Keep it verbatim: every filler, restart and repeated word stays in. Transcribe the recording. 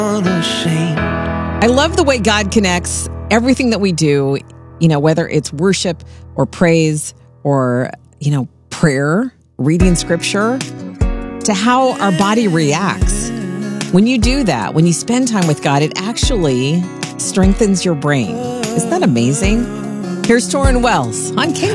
unashamed. I love the way God connects everything that we do, you know, whether it's worship or praise or, you know, prayer, reading scripture, to how our body reacts. When you do that, when you spend time with God, it actually strengthens your brain. Isn't that amazing? Here's Torrin Wells on K